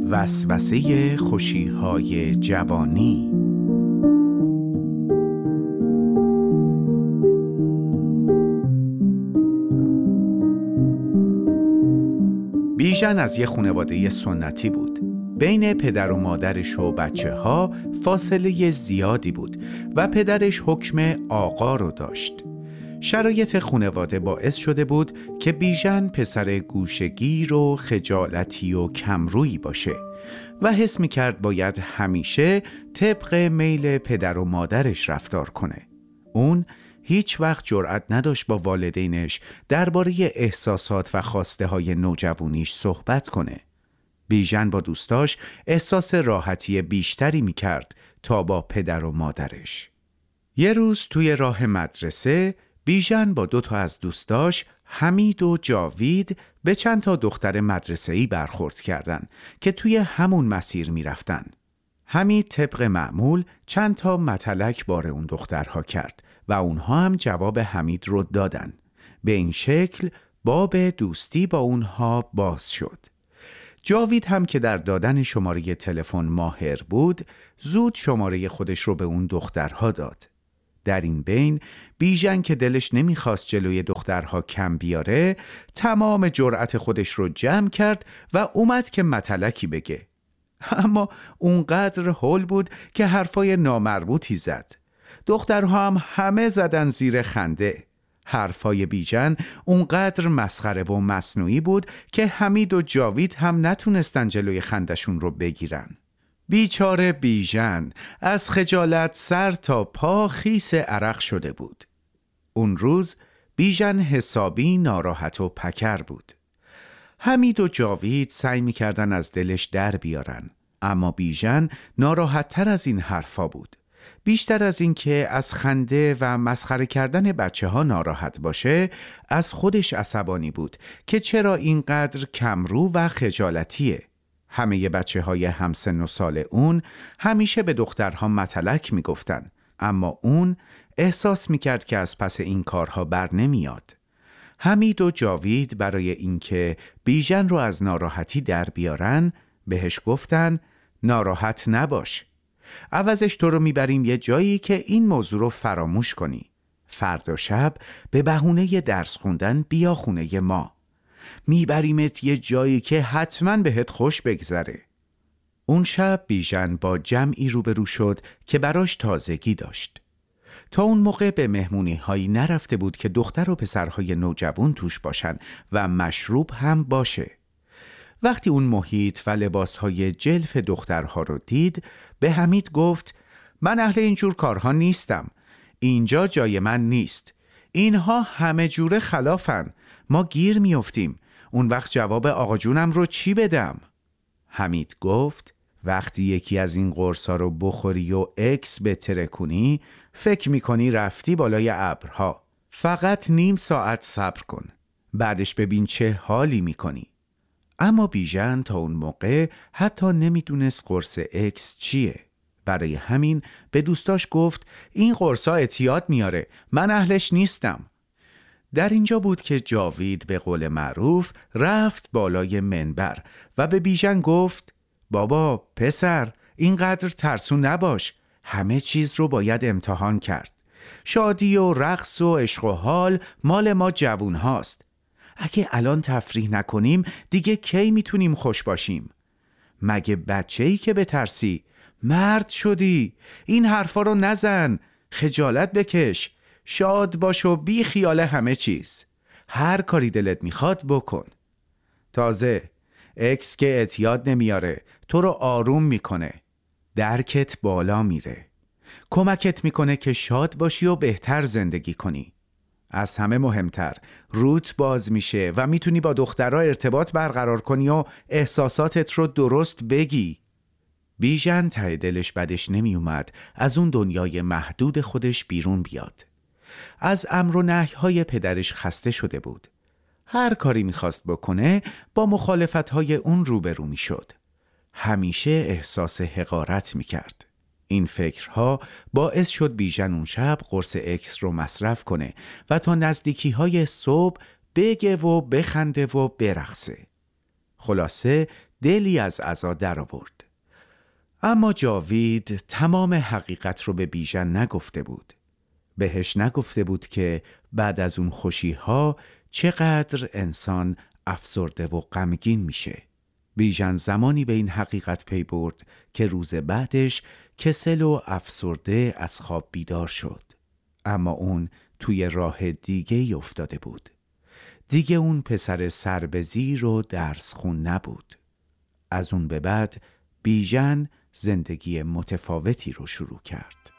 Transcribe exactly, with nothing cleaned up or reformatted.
وسوسه خوشی‌های جوانی. بیژن از یه خانواده سنتی بود. بین پدر و مادرش و بچه ها فاصله زیادی بود و پدرش حکم آقا رو داشت. شرایط خانواده باعث شده بود که بیژن پسر گوشه‌گیر و خجالتی و کمرویی باشه و حس می‌کرد باید همیشه طبق میل پدر و مادرش رفتار کنه. اون هیچ وقت جرأت نداشت با والدینش درباره احساسات و خواسته های نوجوانیش صحبت کنه. بیژن با دوستاش احساس راحتی بیشتری میکرد تا با پدر و مادرش. یه روز توی راه مدرسه بیژن با دو تا از دوستاش حمید و جاوید به چند تا دختر مدرسه‌ای برخورد کردن که توی همون مسیر میرفتن. حمید طبق معمول چند تا متلک بار اون دخترها کرد و اونها هم جواب حمید رو دادن. به این شکل باب دوستی با اونها باز شد. جاوید هم که در دادن شماره تلفن ماهر بود، زود شماره خودش رو به اون دخترها داد. در این بین بیژن که دلش نمیخواست جلوی دخترها کم بیاره، تمام جرأت خودش رو جمع کرد و اومد که متلکی بگه. اما اونقدر هول بود که حرفای نامربوطی زد. دخترها هم همه زدن زیر خنده. حرفای بیژن اونقدر مسخره و مصنوعی بود که حمید و جاوید هم نتونستن جلوی خندشون رو بگیرن. بیچاره بیژن از خجالت سر تا پا خیس عرق شده بود. اون روز بیژن حسابی ناراحت و پکر بود. حمید و جاوید سعی می‌کردن از دلش در بیارن، اما بیژن ناراحت تر از این حرفا بود. بیشتر از این که از خنده و مسخره کردن بچه ها ناراحت باشه، از خودش عصبانی بود که چرا اینقدر کمرو و خجالتیه. همه بچه های همسن و سال اون همیشه به دخترها متلک میگفتن، اما اون احساس میکرد که از پس این کارها بر نمیاد. حمید و جاوید برای اینکه بیژن رو از ناراحتی در بیارن بهش گفتن ناراحت نباش، عوضش تو رو میبریم یه جایی که این موضوع رو فراموش کنی. فردا شب به بهونه درس خوندن بیا خونه ما. میبریمت یه جایی که حتما بهت خوش بگذره. اون شب بیژن با جمعی روبرو شد که براش تازگی داشت. تا اون موقع به مهمونی هایی نرفته بود که دختر و پسرهای نوجوان توش باشن و مشروب هم باشه. وقتی اون محیط و لباسهای جلف دخترها رو دید، به حمید گفت من اهل اینجور کارها نیستم. اینجا جای من نیست. اینها همه جوره خلافن. ما گیر میافتیم. اون وقت جواب آقا جونم رو چی بدم؟ حمید گفت وقتی یکی از این قرصا رو بخوری و اکس بتره کنی، فکر میکنی رفتی بالای ابرها. فقط نیم ساعت صبر کن. بعدش ببین چه حالی میکنی. اما بیژن تا اون موقع حتی نمیدونست قرص اکس چیه. برای همین به دوستاش گفت این قرصا اعتیاد میاره، من اهلش نیستم. در اینجا بود که جاوید به قول معروف رفت بالای منبر و به بیژن گفت بابا پسر اینقدر ترسو نباش، همه چیز رو باید امتحان کرد. شادی و رقص و عشق و حال مال ما جوون هاست. اگه الان تفریح نکنیم دیگه کی میتونیم خوش باشیم؟ مگه بچه‌ای که بترسی؟ مرد شدی، این حرفا رو نزن، خجالت بکش، شاد باش و بی خیال همه چیز. هر کاری دلت میخواد بکن. تازه اکس که اعتیاد نمیاره، تو رو آروم میکنه، درکت بالا میره، کمکت میکنه که شاد باشی و بهتر زندگی کنی. از همه مهمتر روت باز میشه و میتونی با دخترها ارتباط برقرار کنی و احساساتت رو درست بگی. بیژن ته دلش بدش نمی اومد از اون دنیای محدود خودش بیرون بیاد. از امر و نهی‌های پدرش خسته شده بود. هر کاری میخواست بکنه با مخالفت‌های اون روبرو میشد. همیشه احساس حقارت میکرد. این فکرها باعث شد بیژن اون شب قرص اکس رو مصرف کنه و تا نزدیکی های صبح بگه و بخنده و برقصه. خلاصه دلی از عزا در آورد. اما جاوید تمام حقیقت رو به بیژن نگفته بود. بهش نگفته بود که بعد از اون خوشی‌ها چقدر انسان افسرده و غمگین میشه. بیژن زمانی به این حقیقت پی برد که روز بعدش کسل و افسرده از خواب بیدار شد. اما اون توی راه دیگه ای افتاده بود. دیگه اون پسر سربزیر و درس خون نبود. از اون به بعد بیژن زندگی متفاوتی رو شروع کرد.